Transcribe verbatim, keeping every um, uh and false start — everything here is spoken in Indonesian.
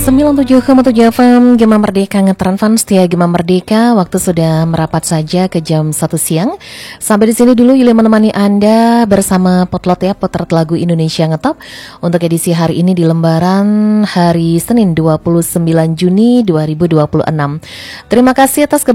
sembilan puluh tujuh koma tujuh F M Gema Merdeka Ngetran Fans setia Gema Merdeka. Waktu sudah merapat saja ke jam satu siang. Sampai di sini dulu Yuli menemani Anda bersama Potlot ya, Potret Lagu Indonesia Ngetop untuk edisi hari ini di lembaran hari Senin dua puluh sembilan Juni dua ribu dua puluh enam. Terima kasih atas